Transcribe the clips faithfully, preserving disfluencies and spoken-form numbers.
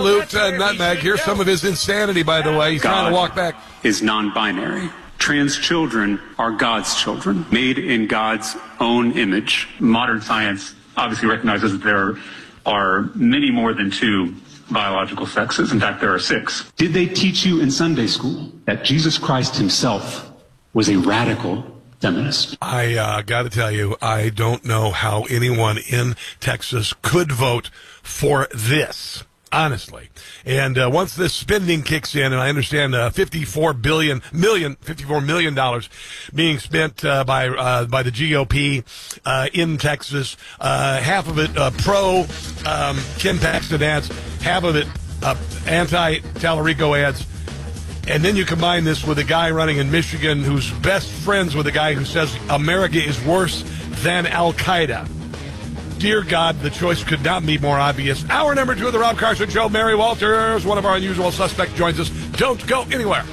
Salute uh, Nutmeg. Here's some of his insanity, by the way. He's God trying to walk back. Is non-binary. Trans children are God's children, made in God's own image. Modern science obviously recognizes that there are many more than two biological sexes. In fact, there are six. Did they teach you in Sunday school that Jesus Christ himself was a radical feminist? I uh, got to tell you, I don't know how anyone in Texas could vote for this. Honestly. And uh, once this spending kicks in, and I understand uh, fifty-four billion million, fifty-four million dollars being spent uh, by uh, by the G O P uh, in Texas, uh, half of it uh, pro um, Ken Paxton ads, half of it uh, anti-Tallarico ads. And then you combine this with a guy running in Michigan who's best friends with a guy who says America is worse than Al-Qaeda. Dear God, the choice could not be more obvious. Hour number two of the Rob Carson Show. Mary Walters, one of our unusual suspects, joins us. Don't go anywhere.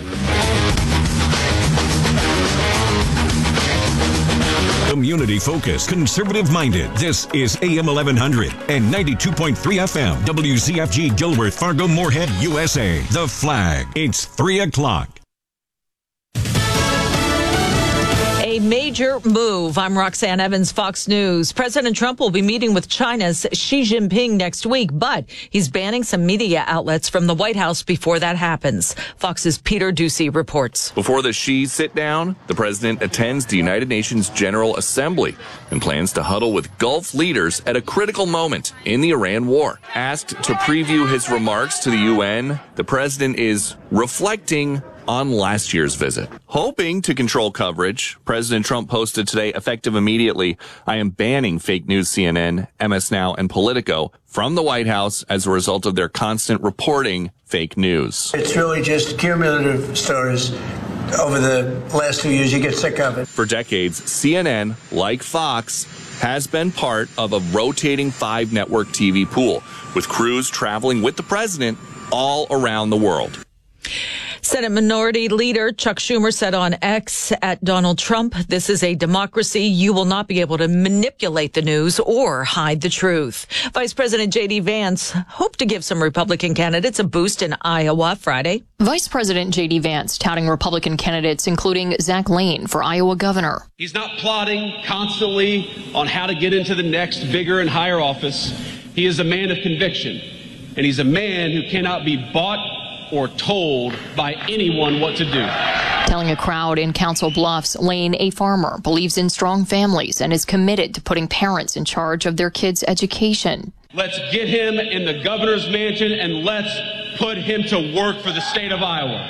Community-focused, conservative-minded. This is A M eleven hundred and ninety-two point three F M. W Z F G Gilbert, Fargo, Moorhead, U S A. The Flag. It's three o'clock. A major move. I'm Roxanne Evans, Fox News. President Trump will be meeting with China's Xi Jinping next week, but he's banning some media outlets from the White House before that happens. Fox's Peter Ducey reports. Before the Xi sit-down, the president attends the United Nations General Assembly and plans to huddle with Gulf leaders at a critical moment in the Iran war. Asked to preview his remarks to the U N, the president is reflecting on last year's visit. Hoping to control coverage, President Trump posted today, effective immediately, I am banning fake news C N N, M S Now, and Politico from the White House as a result of their constant reporting fake news. It's really just cumulative stories. Over the last few years, you get sick of it. For decades, C N N, like Fox, has been part of a rotating five-network T V pool, with crews traveling with the president all around the world. Senate Minority Leader Chuck Schumer said on X at Donald Trump, this is a democracy. You will not be able to manipulate the news or hide the truth. Vice President J D Vance hoped to give some Republican candidates a boost in Iowa Friday. Vice President J D Vance touting Republican candidates, including Zach Lane for Iowa governor. He's not plotting constantly on how to get into the next bigger and higher office. He is a man of conviction, and he's a man who cannot be bought or told by anyone what to do. Telling a crowd in Council Bluffs, Lane, a farmer, believes in strong families and is committed to putting parents in charge of their kids' education. Let's get him in the governor's mansion and let's put him to work for the state of Iowa.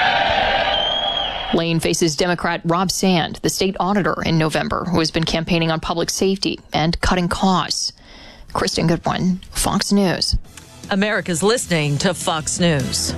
Lane faces Democrat Rob Sand, the state auditor, in November, who has been campaigning on public safety and cutting costs. Kristen Goodwin, Fox News. America's listening to Fox News.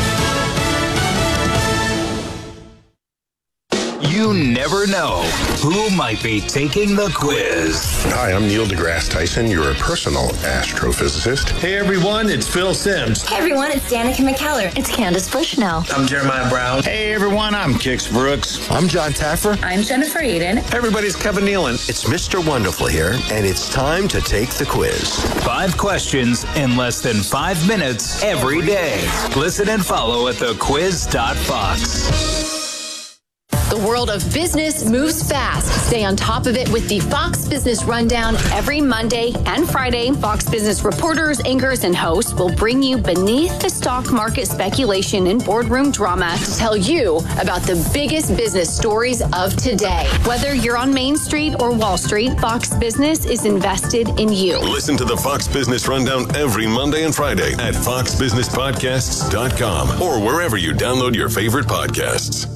You never know who might be taking the quiz. Hi, I'm Neil deGrasse Tyson, your personal astrophysicist. Hey everyone, it's Phil Sims. Hey everyone, it's Danica McKellar. It's Candace Bushnell. I'm Jeremiah Brown. Hey everyone, I'm Kix Brooks. I'm John Taffer. I'm Jennifer Aiden. Hey everybody's Kevin Nealon. It's Mister Wonderful here, and it's time to take the quiz. Five questions in less than five minutes every day. Listen and follow at the quiz dot fox. The world of business moves fast. Stay on top of it with the Fox Business Rundown every Monday and Friday. Fox Business reporters, anchors, and hosts will bring you beneath the stock market speculation and boardroom drama to tell you about the biggest business stories of today. Whether you're on Main Street or Wall Street, Fox Business is invested in you. Listen to the Fox Business Rundown every Monday and Friday at fox business podcasts dot com or wherever you download your favorite podcasts.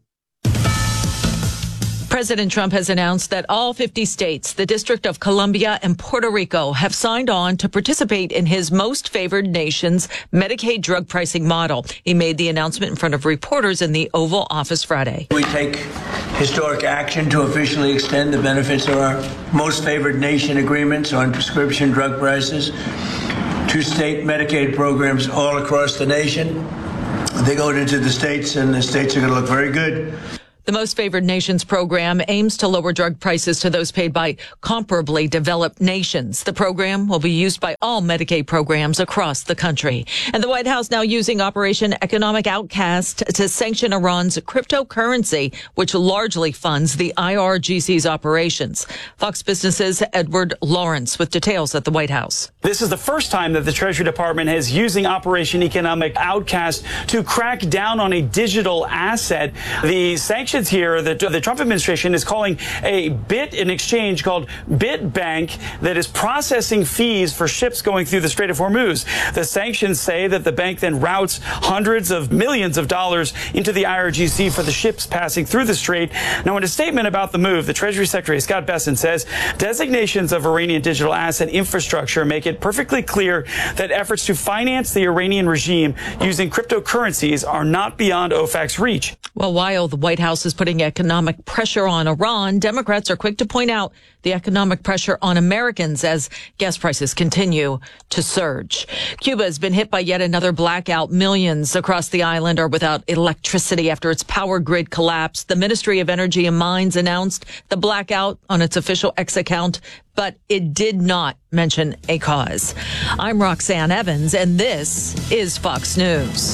President Trump has announced that all fifty states, the District of Columbia, and Puerto Rico have signed on to participate in his most favored nation's Medicaid drug pricing model. He made the announcement in front of reporters in the Oval Office Friday. We take historic action to officially extend the benefits of our most favored nation agreements on prescription drug prices to state Medicaid programs all across the nation. They go into the states, and the states are going to look very good. The Most Favored Nations program aims to lower drug prices to those paid by comparably developed nations. The program will be used by all Medicaid programs across the country. And the White House now using Operation Economic Outcast to sanction Iran's cryptocurrency, which largely funds the I R G C's operations. Fox Business's Edward Lawrence with details at the White House. This is the first time that the Treasury Department is using Operation Economic Outcast to crack down on a digital asset. The sanctions here that the Trump administration is calling a bit an exchange called BitBank that is processing fees for ships going through the Strait of Hormuz. The sanctions say that the bank then routes hundreds of millions of dollars into the I R G C for the ships passing through the strait. Now, in a statement about the move, the Treasury Secretary Scott Bessent says designations of Iranian digital asset infrastructure make it perfectly clear that efforts to finance the Iranian regime using cryptocurrencies are not beyond O FAC's reach. Well, while the White House is putting economic pressure on Iran, Democrats are quick to point out the economic pressure on Americans as gas prices continue to surge. Cuba has been hit by yet another blackout. Millions across the island are without electricity after its power grid collapsed. The Ministry of Energy and Mines announced the blackout on its official X account, but it did not mention a cause. I'm Roxanne Evans, and this is Fox News.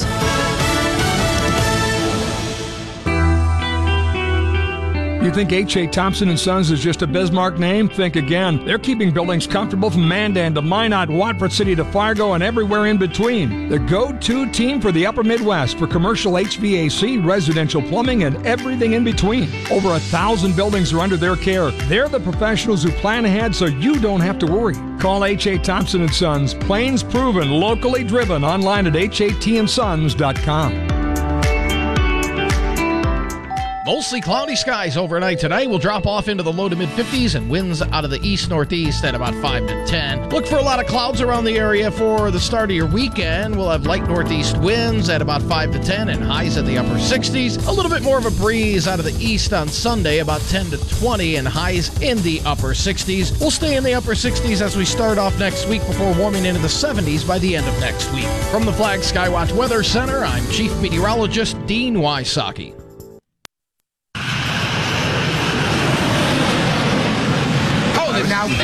You think H A. Thompson and Sons is just a Bismarck name? Think again. They're keeping buildings comfortable from Mandan to Minot, Watford City to Fargo, and everywhere in between. The go-to team for the Upper Midwest for commercial H V A C, residential plumbing, and everything in between. Over a thousand buildings are under their care. They're the professionals who plan ahead so you don't have to worry. Call H A. Thompson and Sons. Plains proven, locally driven. Online at H A T and sons dot com. Mostly cloudy skies overnight today. We'll drop off into the low to mid fifties and winds out of the east-northeast at about five to ten. Look for a lot of clouds around the area for the start of your weekend. We'll have light northeast winds at about five to ten and highs in the upper sixties. A little bit more of a breeze out of the east on Sunday, about ten to twenty and highs in the upper sixties. We'll stay in the upper sixties as we start off next week before warming into the seventies by the end of next week. From the Flag Skywatch Weather Center, I'm Chief Meteorologist Dean Wysocki. Now, live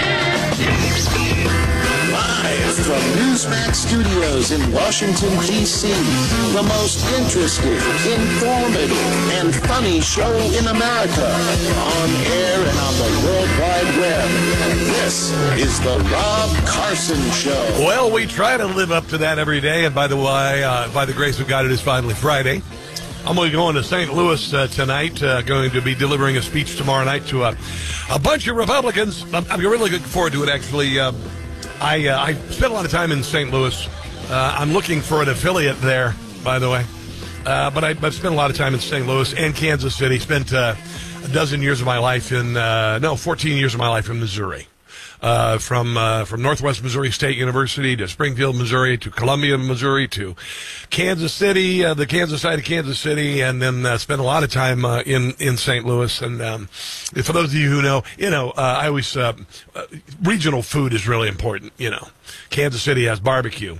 from Newsmax Studios in Washington, D C, the most interesting, informative, and funny show in America, on air and on the World Wide Web. This is the Rob Carson Show. Well, we try to live up to that every day, and by the way, uh, by the grace of God, it is finally Friday. I'm going to go into Saint Louis uh, tonight, uh, going to be delivering a speech tomorrow night to a, a bunch of Republicans. I'm, I'm really looking forward to it, actually. Uh, I uh, I spent a lot of time in Saint Louis. Uh, I'm looking for an affiliate there, by the way. Uh, but I, I've spent a lot of time in Saint Louis and Kansas City. Spent uh, a dozen years of my life in, uh, no, fourteen years of my life in Missouri. Uh, from uh, from Northwest Missouri State University to Springfield, Missouri, to Columbia, Missouri, to Kansas City, uh, the Kansas side of Kansas City, and then uh, spent a lot of time uh, in in Saint Louis. And um, for those of you who know, you know, uh, I always uh, uh, regional food is really important. You know, Kansas City has barbecue.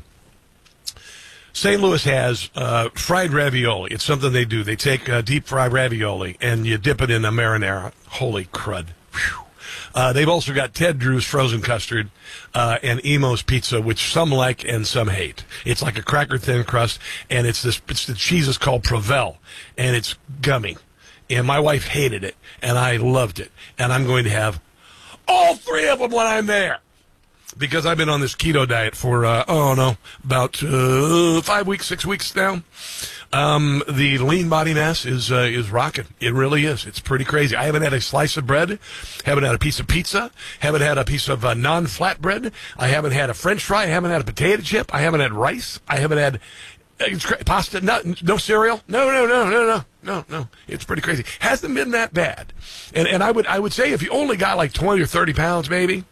Saint Louis has uh, fried ravioli. It's something they do. They take uh, deep fried ravioli and you dip it in a marinara. Holy crud! Whew. Uh, they've also got Ted Drew's frozen custard uh, and Emo's pizza, which some like and some hate. It's like a cracker thin crust, and it's this. It's the cheese is called Provel, and it's gummy. And my wife hated it, and I loved it. And I'm going to have all three of them when I'm there, because I've been on this keto diet for uh, oh no about uh, five weeks, six weeks now. Um, the lean body mass is uh, is rocking. It really is. It's pretty crazy. I haven't had a slice of bread, haven't had a piece of pizza, haven't had a piece of uh, non-flat bread. I haven't had a French fry. I haven't had a potato chip. I haven't had rice. I haven't had uh, pasta. No, no cereal. No, no, no, no, no, no, no. It's pretty crazy. Hasn't been that bad. And and I would I would say if you only got like twenty or thirty pounds, maybe,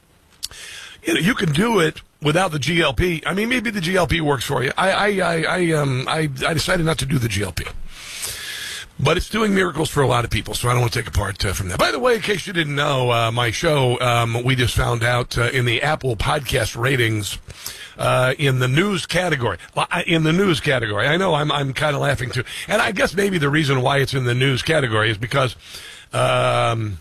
you know, you can do it without the G L P. I mean, maybe the G L P works for you. I, I, I, I, um, I, I decided not to do the G L P. But it's doing miracles for a lot of people, so I don't want to take apart uh, from that. By the way, in case you didn't know, uh, my show, um, we just found out uh, in the Apple podcast ratings, uh, in the news category, in the news category. I know I'm I'm kind of laughing too, and I guess maybe the reason why it's in the news category is because um,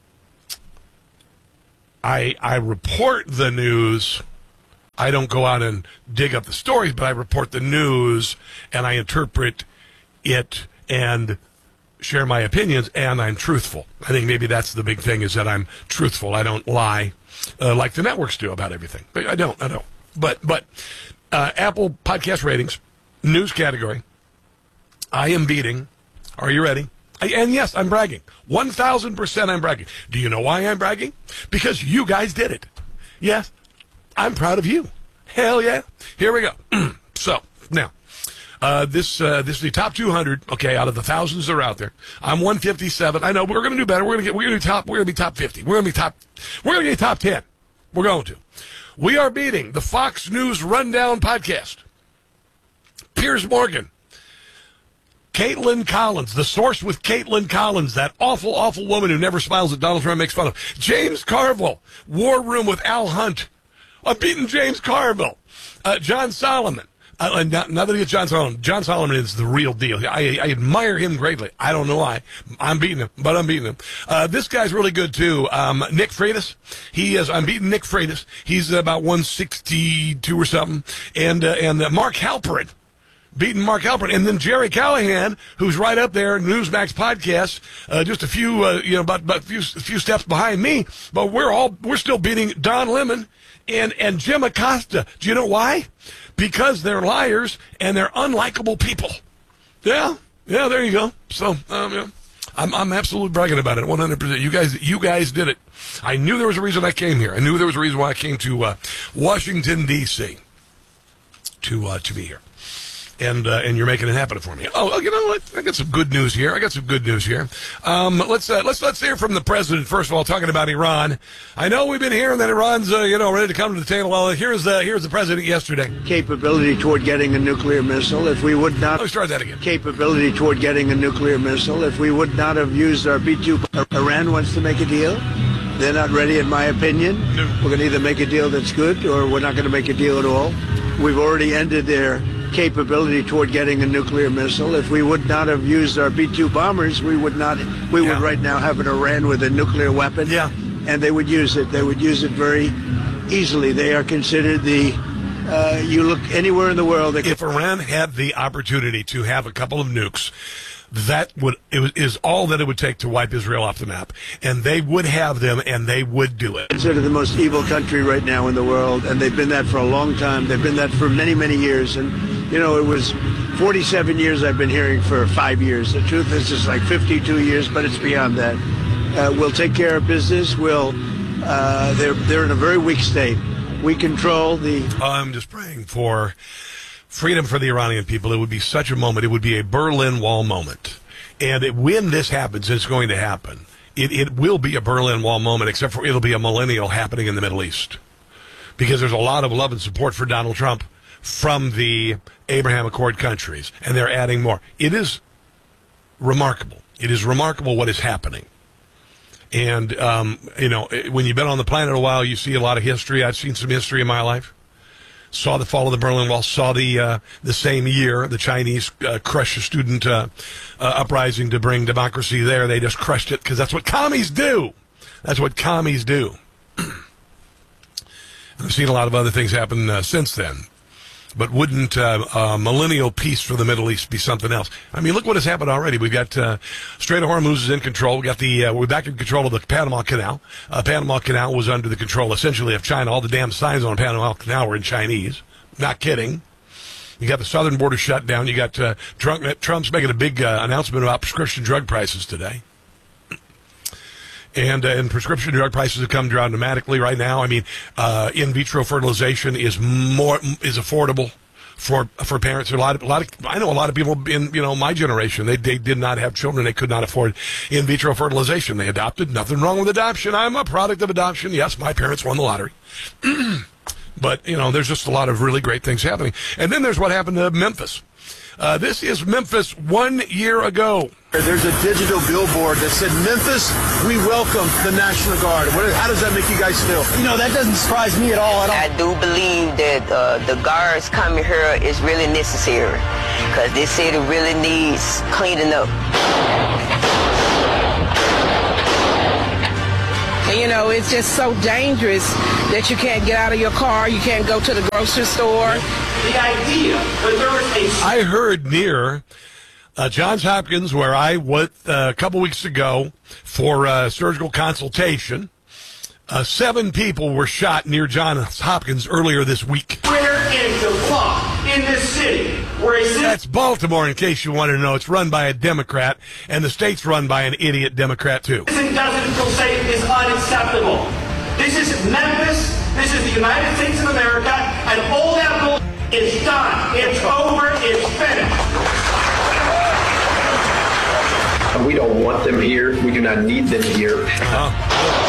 I I report the news. I don't go out and dig up the stories, but I report the news and I interpret it and share my opinions, and I'm truthful. I think maybe that's the big thing, is that I'm truthful. I don't lie uh, like the networks do about everything. But I don't, I don't. But, but uh, Apple podcast ratings, news category, I am beating, are you ready? I, and yes, I'm bragging. one thousand percent I'm bragging. Do you know why I'm bragging? Because you guys did it. Yes, I'm proud of you. Hell yeah. Here we go. So, now. Uh, this uh, this is the top two hundred. Okay, out of the thousands that are out there, I'm one fifty-seven. I know we're going to do better. We're going to get. We're going to be top. We're going to be top fifty. We're going to be top. We're going to be top ten. We're going to. We are beating the Fox News Rundown podcast. Piers Morgan, Caitlin Collins, the source with Caitlin Collins, that awful, awful woman who never smiles that Donald Trump makes fun of. James Carville, War Room with Al Hunt. I'm beating James Carville. Uh, John Solomon. Uh, not, not that he gets John Solomon. John Solomon is the real deal. I, I admire him greatly. I don't know why. I'm beating him, but I'm beating him. Uh, this guy's really good, too. Um, Nick Freitas. He is, I'm beating Nick Freitas. He's about one sixty-two or something. And, uh, and uh, Mark Halperin. Beating Mark Halperin. And then Jerry Callahan, who's right up there, Newsmax podcast, uh, just a few, uh, you know, about, about a few, a few steps behind me. But we're all, we're still beating Don Lemon and, and Jim Acosta. Do you know why? Because they're liars and they're unlikable people. Yeah, yeah, there you go. So, um, yeah, I'm I'm absolutely bragging about it, one hundred percent. You guys, you guys did it. I knew there was a reason I came here. I knew there was a reason why I came to uh, Washington D C to uh, to be here. And uh, and you're making it happen for me. Oh, you know what? I got some good news here. I got some good news here. Um, let's uh, let's let's hear from the president first of all, talking about Iran. I know we've been hearing that Iran's uh, you know ready to come to the table. Well, here's the here's the president yesterday. Capability toward getting a nuclear missile. If we would not Let me start that again. Capability toward getting a nuclear missile. If we would not have used our B two, Iran wants to make a deal. They're not ready, in my opinion. No. We're going to either make a deal that's good, or we're not going to make a deal at all. We've already ended their capability toward getting a nuclear missile. If we would not have used our B two bombers, we would not. We yeah. would right now have an Iran with a nuclear weapon. Yeah. And they would use it. They would use it very easily. They are considered the. Uh, you look anywhere in the world. If Iran had the opportunity to have a couple of nukes, that would it was, is all that it would take to wipe Israel off the map, and they would have them, and they would do it. Considered the most evil country right now in the world, and they've been that for a long time. They've been that for many, many years, and you know it was forty-seven years I've been hearing for five years. The truth is, it's like fifty-two years, but it's beyond that. Uh, we'll take care of business. We'll. Uh, they're they're in a very weak state. We control the. I'm just praying for freedom for the Iranian people. It would be such a moment. It would be a Berlin Wall moment. And it, when this happens, it's going to happen. It, it will be a Berlin Wall moment, except for it'll be a millennial happening in the Middle East. Because there's a lot of love and support for Donald Trump from the Abraham Accord countries. And they're adding more. It is remarkable. It is remarkable what is happening. And, um, you know, when you've been on the planet a while, you see a lot of history. I've seen some history in my life. Saw the fall of the Berlin Wall, saw the uh, the same year the Chinese uh, crushed a student uh, uh, uprising to bring democracy there. They just crushed it because that's what commies do. That's what commies do. I've seen a lot of other things happen uh, since then. But wouldn't uh, uh, millennial peace for the Middle East be something else? I mean, look what has happened already. We've got uh, Strait of Hormuz is in control. We got the uh, we're back in control of the Panama Canal. Uh, Panama Canal was under the control essentially of China. All the damn signs on Panama Canal were in Chinese. Not kidding. You got the southern border shut down. You got uh, Trump, Trump's making a big uh, announcement about prescription drug prices today. And, uh, and prescription drug prices have come down dramatically right now. I mean, uh, in vitro fertilization is more is affordable for for parents. A lot of a lot of I know a lot of people in you know my generation. They they did not have children. They could not afford in vitro fertilization. They adopted. Nothing wrong with adoption. I'm a product of adoption. Yes, my parents won the lottery. But you know, there's just a lot of really great things happening. And then there's what happened to Memphis. Uh, this is Memphis one year ago. There's a digital billboard that said, Memphis, we welcome the National Guard. What, how does that make you guys feel? You know, that doesn't surprise me at all. At all. I do believe that uh, the guards coming here is really necessary because this city really needs cleaning up. You know, it's just so dangerous that you can't get out of your car, you can't go to the grocery store. The idea that there was a... I heard near uh, Johns Hopkins, where I went uh, a couple weeks ago for uh, surgical consultation, uh, seven people were shot near Johns Hopkins earlier this week. Where is the fuck in this city? Where is That's Baltimore, in case you wanted to know. It's run by a Democrat, and the state's run by an idiot Democrat, too. This doesn't feel safe is unacceptable. This is Memphis. This is the United States of America, and all that bull is done. It's over. It's finished. We don't want them here. We do not need them here. Uh-huh.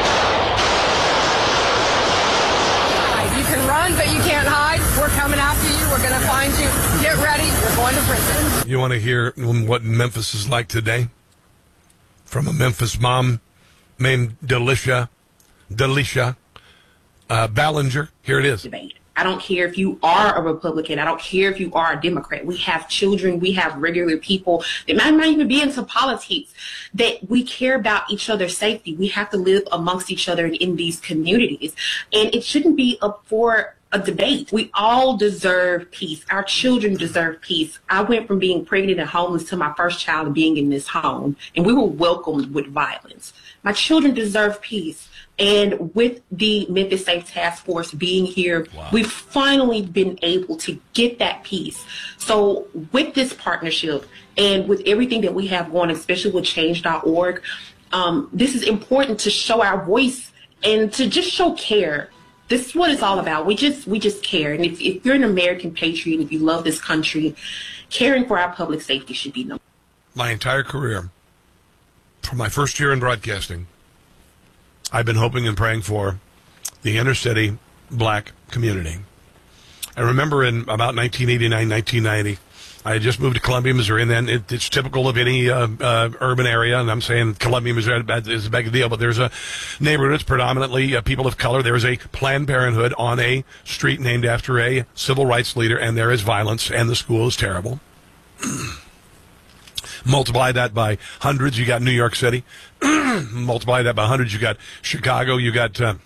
You can run, but you can't hide. We're coming after you. We're going to find you. Get ready. You're going to prison. You want to hear what Memphis is like today? From a Memphis mom named Delicia, Delicia uh, Ballinger. Here it is. Debate. I don't care if you are a Republican. I don't care if you are a Democrat. We have children. We have regular people that might not even be into politics, that we care about each other's safety. We have to live amongst each other in these communities. And it shouldn't be up for a debate. We all deserve peace. Our children deserve peace. I went from being pregnant and homeless to my first child being in this home, and we were welcomed with violence. My children deserve peace. And with the Memphis Safe Task Force being here, wow. we've finally been able to get that peace. So with this partnership and with everything that we have going, especially with change dot org, um, this is important to show our voice and to just show care. This is what it's all about. We just we just care. And if, if you're an American patriot, if you love this country, caring for our public safety should be number one. My entire career, from my first year in broadcasting, I've been hoping and praying for the inner city black community. I remember in about nineteen eighty-nine, nineteen ninety, I had just moved to Columbia, Missouri, and then it, it's typical of any uh, uh, urban area, and I'm saying Columbia, Missouri is a big deal, but there's a neighborhood that's predominantly uh, people of color. There's a Planned Parenthood on a street named after a civil rights leader, and there is violence, and the school is terrible. Multiply that by hundreds, you got New York City. Multiply that by hundreds, you got Chicago. You got uh,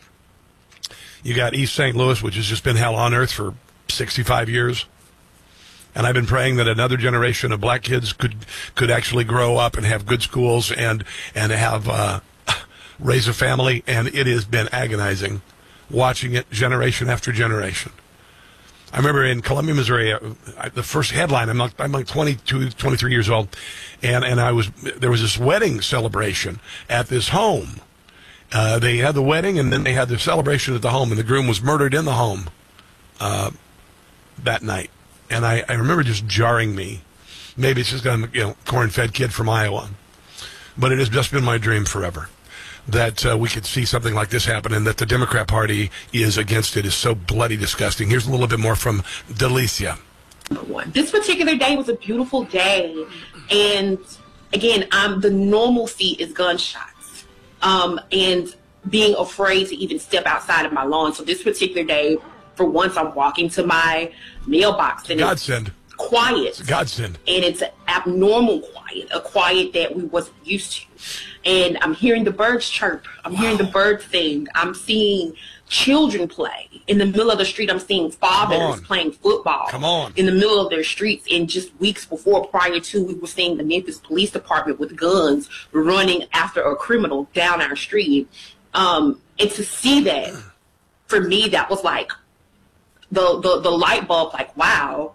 you got East Saint Louis, which has just been hell on earth for sixty-five years. And I've been praying that another generation of black kids could could actually grow up and have good schools and and have uh, raise a family. And it has been agonizing watching it generation after generation. I remember in Columbia, Missouri, uh, the first headline, I'm like, I'm like twenty-two, twenty-three years old, and, and I was, there was this wedding celebration at this home. Uh, they had the wedding, and then they had the celebration at the home, and the groom was murdered in the home uh, that night. And I, I remember just jarring me. Maybe it's just a you know, corn-fed kid from Iowa. But it has just been my dream forever that uh, we could see something like this happen, and that the Democrat Party is against it is so bloody disgusting. Here's a little bit more from Delicia. This particular day was a beautiful day, and again, um, the normalcy is gunshots, um, and being afraid to even step outside of my lawn. So this particular day, for once, I'm walking to my mailbox, and Godsend. It's quiet. It's a godsend. And it's an abnormal quiet, a quiet that we wasn't used to. And I'm hearing the birds chirp. I'm wow. hearing the birds sing. I'm seeing children play. In the middle of the street, I'm seeing fathers playing football. Come on. In the middle of their streets. And just weeks before, prior to, we were seeing the Memphis Police Department with guns running after a criminal down our street. Um, and to see that, for me, that was like the, the, the light bulb, like, wow,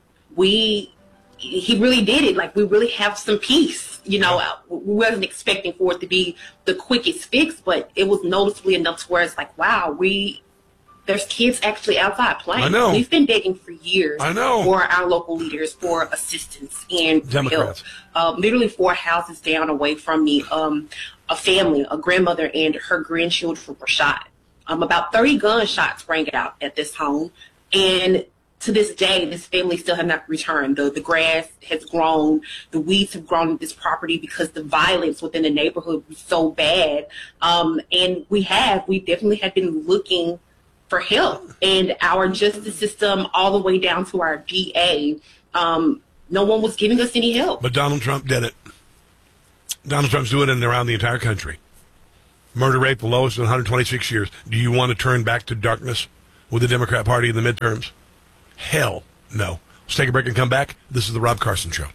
we, he really did it. Like, we really have some peace. You know, yeah. we wasn't expecting for it to be the quickest fix, but it was noticeably enough to where it's like, wow, we, there's kids actually outside playing. I know. We've been begging for years I know. for our local leaders for assistance and Democrats. help. Uh, literally four houses down away from me, um, a family, a grandmother and her grandchildren were shot. Um, about thirty gunshots rang out at this home. And to this day, this family still have not returned. The, the grass has grown, the weeds have grown in this property because the violence within the neighborhood was so bad. Um, and we have, we definitely have been looking for help. And our justice system, all the way down to our D A, um, no one was giving us any help. But Donald Trump did it. Donald Trump's doing it around the entire country. Murder rate, the lowest in one hundred twenty-six years. Do you want to turn back to darkness with the Democrat Party in the midterms? Hell no. Let's take a break and come back. This is the Rob Carson Show.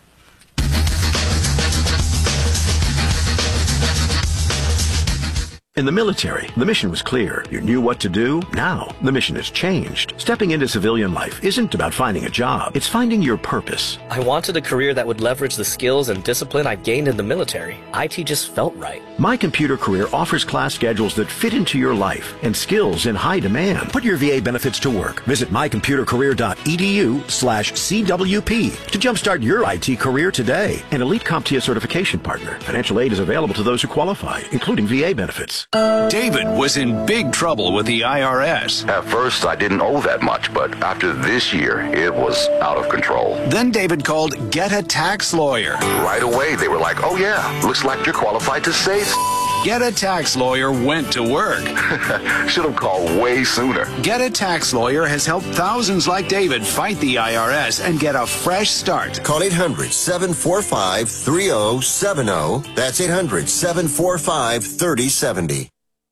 In the military, the mission was clear. You knew what to do. Now, the mission has changed. Stepping into civilian life isn't about finding a job. It's finding your purpose. I wanted a career that would leverage the skills and discipline I gained in the military. I T just felt right. My Computer Career offers class schedules that fit into your life and skills in high demand. Put your V A benefits to work. Visit mycomputercareer.edu slash CWP to jumpstart your I T career today. An elite CompTIA certification partner. Financial aid is available to those who qualify, including V A benefits. David was in big trouble with the I R S. At first, I didn't owe that much, but after this year, it was out of control. Then David called Get a Tax Lawyer. Right away, they were like, oh yeah, looks like you're qualified to save. Get a Tax Lawyer went to work. Should have called way sooner. Get a Tax Lawyer has helped thousands like David fight the I R S and get a fresh start. Call eight hundred, seven four five, three oh seven oh. That's eight hundred, seven four five, three oh seven oh.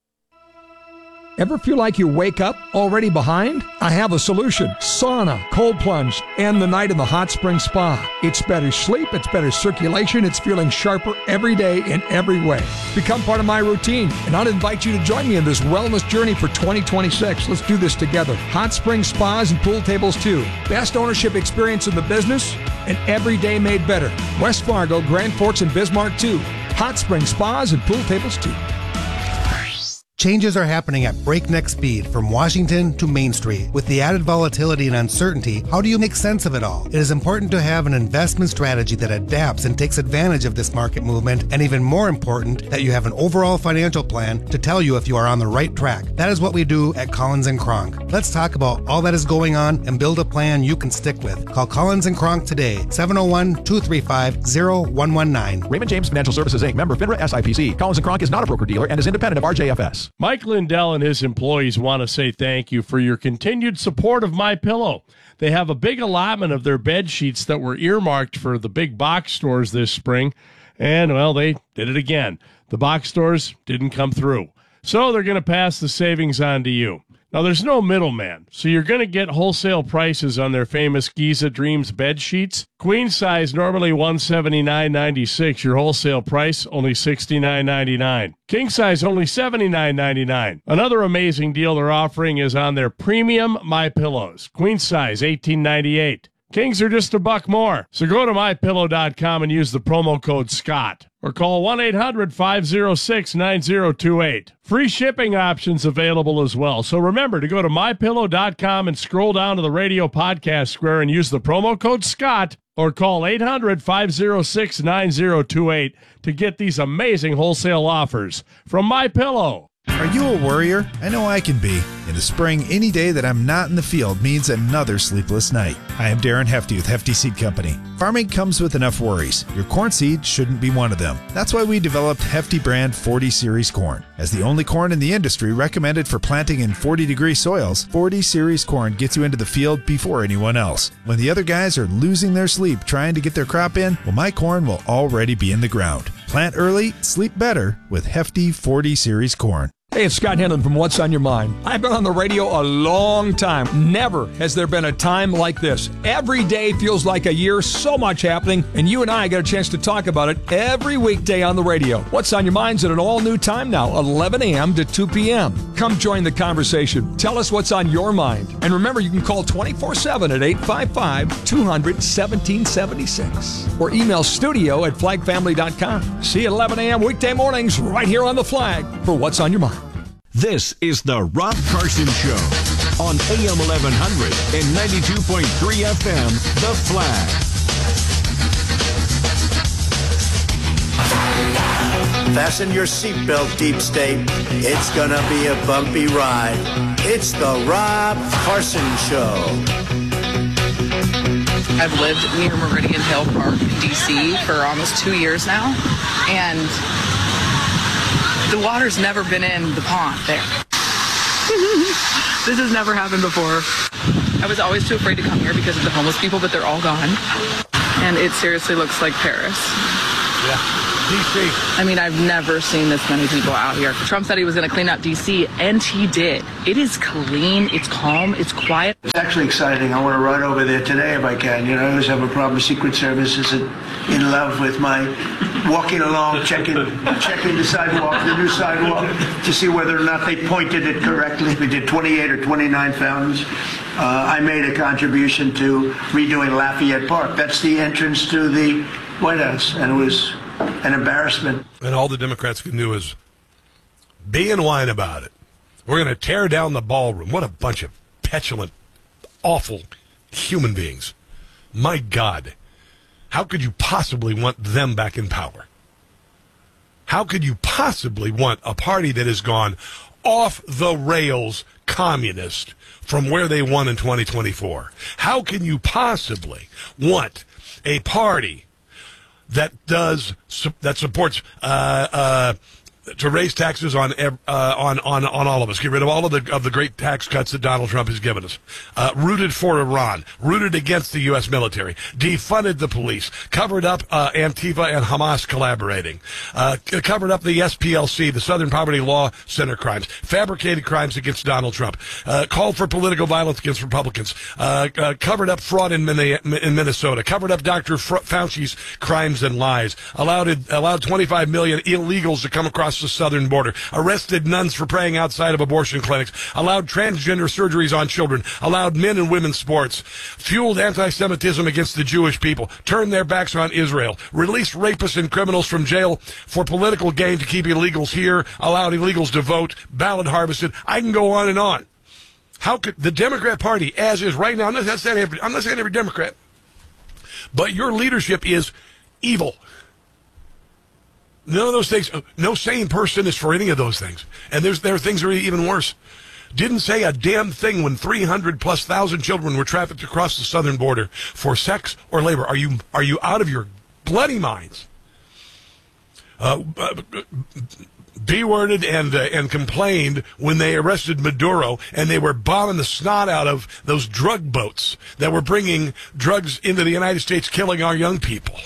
Ever feel like you wake up already behind? I have a solution. Sauna, cold plunge, and the night in the hot spring spa. It's better sleep, it's better circulation, it's feeling sharper every day in every way. Become part of my routine, and I'd invite you to join me in this wellness journey for twenty twenty-six. Let's do this together. Hot spring spas and pool tables too. Best ownership experience in the business, and every day made better. West Fargo, Grand Forks, and Bismarck too. Hot spring spas and pool tables too. Changes are happening at breakneck speed from Washington to Main Street. With the added volatility and uncertainty, how do you make sense of it all? It is important to have an investment strategy that adapts and takes advantage of this market movement, and even more important, that you have an overall financial plan to tell you if you are on the right track. That is what we do at Collins and Kronk. Let's talk about all that is going on and build a plan you can stick with. Call Collins and Kronk today, seven oh one, two three five, oh one one nine. Raymond James Financial Services, Incorporated. Member FINRA S I P C. Collins and Kronk is not a broker-dealer and is independent of R J F S. Mike Lindell and his employees want to say thank you for your continued support of MyPillow. They have a big allotment of their bed sheets that were earmarked for the big box stores this spring, and, well, they did it again. The box stores didn't come through, so they're going to pass the savings on to you. Now, there's no middleman, so you're going to get wholesale prices on their famous Giza Dreams bed sheets. Queen size, normally one hundred seventy-nine ninety-six. Your wholesale price, only sixty-nine ninety-nine. King size, only seventy-nine ninety-nine. Another amazing deal they're offering is on their premium MyPillows. Queen size, eighteen ninety-eight. Kings are just a buck more. So go to my pillow dot com and use the promo code SCOTT. Or call one eight hundred, five oh six, nine oh two eight. Free shipping options available as well. So remember to go to my pillow dot com and scroll down to the radio podcast square and use the promo code SCOTT, or call eight hundred, five oh six, nine oh two eight to get these amazing wholesale offers from MyPillow. Are you a worrier? I know I can be. In the spring, any day that I'm not in the field means another sleepless night. I am Darren Hefty with Hefty Seed Company. Farming comes with enough worries. Your corn seed shouldn't be one of them. That's why we developed Hefty brand forty series corn. As the only corn in the industry recommended for planting in forty degree soils, forty series corn gets you into the field before anyone else. When the other guys are losing their sleep trying to get their crop in, well, my corn will already be in the ground. Plant early, sleep better with Hefty forty series corn. Hey, it's Scott Henlon from What's on Your Mind. I've been on the radio a long time. Never has there been a time like this. Every day feels like a year, so much happening, and you and I get a chance to talk about it every weekday on the radio. What's on Your Mind's at an all-new time now, eleven a.m. to two p.m. Come join the conversation. Tell us what's on your mind. And remember, you can call twenty-four seven at eight five five, two hundred, one seven seven six or email studio at flag family dot com. See you at eleven a.m. weekday mornings right here on The Flag for What's on Your Mind. This is the Rob Carson Show on A M eleven hundred and ninety-two point three F M, The Flag. Fasten your seatbelt, Deep State. It's gonna be a bumpy ride. It's the Rob Carson Show. I've lived near Meridian Hill Park, D C for almost two years now, and the water's never been in the pond there. This has never happened before. I was always too afraid to come here because of the homeless people, but they're all gone. And it seriously looks like Paris. Yeah. D C. I mean, I've never seen this many people out here. Trump said he was going to clean up D C, and he did. It is clean, it's calm, it's quiet. It's actually exciting. I want to run over there today if I can. You know, I always have a problem. Secret Service isn't in love with my walking along, checking checking the sidewalk, the new sidewalk, to see whether or not they pointed it correctly. We did twenty-eight or twenty-nine fountains. Uh, I made a contribution to redoing Lafayette Park. That's the entrance to the White House, and it was an embarrassment. And all the Democrats can do is be and whine about it. We're going to tear down the ballroom. What a bunch of petulant, awful human beings. My God. How could you possibly want them back in power? How could you possibly want a party that has gone off the rails communist from where they won in twenty twenty-four? How can you possibly want a party that does that supports uh, uh, to raise taxes on uh, on on on all of us, get rid of all of the of the great tax cuts that Donald Trump has given us, uh, rooted for Iran, rooted against the U S military, defunded the police, covered up uh, Antifa and Hamas collaborating, uh, covered up the S P L C, the Southern Poverty Law Center crimes, fabricated crimes against Donald Trump, uh, called for political violence against Republicans, uh, uh, covered up fraud in, in Minnesota, covered up Doctor Fauci's crimes and lies, allowed allowed twenty-five million illegals to come across the southern border, arrested nuns for praying outside of abortion clinics, allowed transgender surgeries on children, allowed men and women's sports, fueled anti-Semitism against the Jewish people, turned their backs on Israel, released rapists and criminals from jail for political gain to keep illegals here, allowed illegals to vote, ballot harvested. I can go on and on. How could the Democrat Party, as is right now, I'm not saying every, I'm not saying every Democrat, but your leadership is evil. None of those things, no sane person is for any of those things. And there's there are things that are even worse. Didn't say a damn thing when three hundred plus thousand children were trafficked across the southern border for sex or labor. Are you are you out of your bloody minds? Uh, B-worded and uh, and complained when they arrested Maduro and they were bombing the snot out of those drug boats that were bringing drugs into the United States, killing our young people.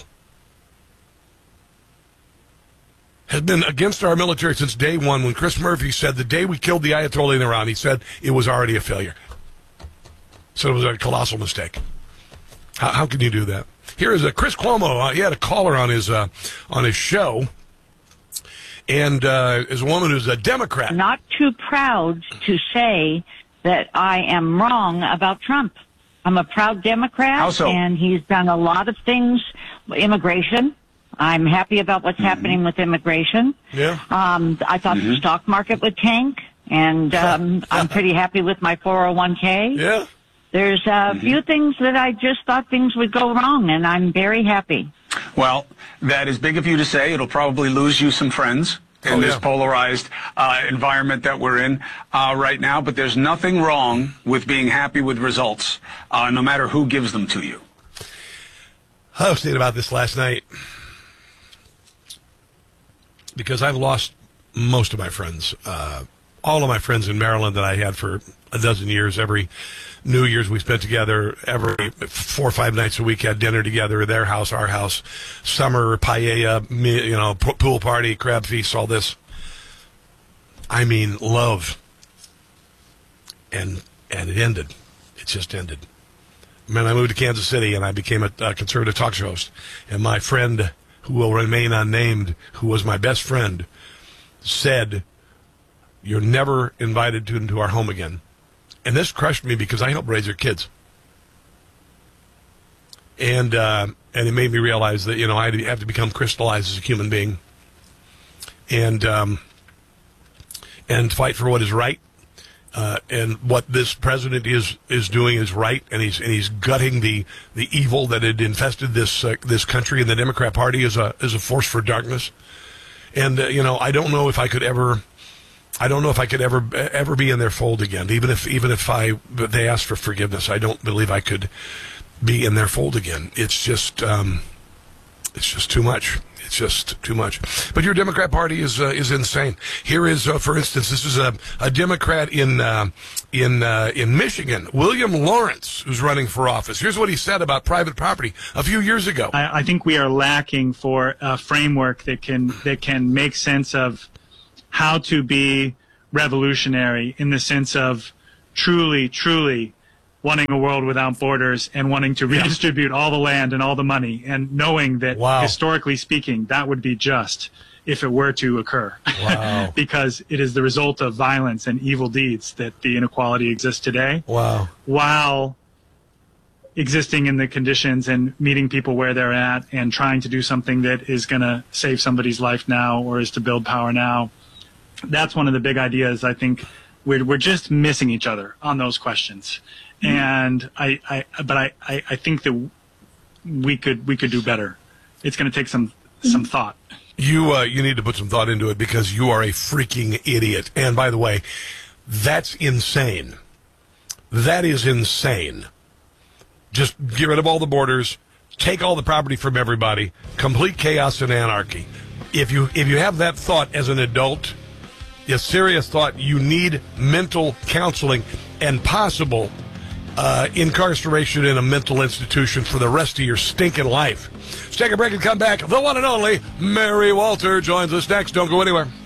Has been against our military since day one. When Chris Murphy said the day we killed the Ayatollah in Iran, he said it was already a failure. So it was a colossal mistake. How, how can you do that? Here is a Chris Cuomo. Uh, he had a caller on his uh, on his show, and uh, is a woman who's a Democrat. Not too proud to say that I am wrong about Trump. I'm a proud Democrat, How so? And he's done a lot of things. Immigration. I'm happy about what's mm-hmm. happening with immigration. Yeah. Um, I thought mm-hmm. the stock market would tank, and um, I'm pretty happy with my four oh one k. Yeah. There's a mm-hmm. few things that I just thought things would go wrong, and I'm very happy. Well, that is big of you to say. It'll probably lose you some friends in oh, this yeah. polarized uh, environment that we're in uh, right now. But there's nothing wrong with being happy with results, uh, no matter who gives them to you. I was thinking about this last night, because I've lost most of my friends, uh, all of my friends in Maryland that I had for a dozen years. Every New Year's we spent together, every four or five nights a week had dinner together, their house, our house, summer, paella, you know, pool party, crab feast, all this. I mean, love. And and it ended. It just ended. Man, I moved to Kansas City and I became a, a conservative talk show host. And my friend, who will remain unnamed, who was my best friend, said, "You're never invited to into our home again." And this crushed me because I helped raise their kids. And uh, and it made me realize that, you know, I have to become crystallized as a human being and um, and fight for what is right. Uh, and what this president is is doing is right, and he's and he's gutting the, the evil that had infested this uh, this country, and the Democrat Party is a is a force for darkness. And uh, you know, I don't know if I could ever, I don't know if I could ever ever be in their fold again. Even if even if I they asked for forgiveness, I don't believe I could be in their fold again. It's just, um, it's just too much. It's just too much. But your Democrat Party is uh, is insane. Here is, uh, for instance, this is a, a Democrat in uh, in uh, in Michigan, William Lawrence, who's running for office. Here's what he said about private property a few years ago. I, I think we are lacking for a framework that can that can make sense of how to be revolutionary in the sense of truly, truly wanting a world without borders and wanting to redistribute all the land and all the money, and knowing that, wow. historically speaking, that would be just if it were to occur. Wow. Because it is the result of violence and evil deeds that the inequality exists today. Wow. While existing in the conditions and meeting people where they're at and trying to do something that is going to save somebody's life now or is to build power now. That's one of the big ideas. I think we're, we're just missing each other on those questions. And I, I, but I, I, I think that we could, we could do better. It's going to take some, some thought. You, uh, you need to put some thought into it because you are a freaking idiot. And by the way, that's insane. That is insane. Just get rid of all the borders, take all the property from everybody, complete chaos and anarchy. If you, if you have that thought as an adult, a serious thought, you need mental counseling and possible Uh, incarceration in a mental institution for the rest of your stinking life. Let's take a break and come back. The one and only Mary Walter joins us next. Don't go anywhere.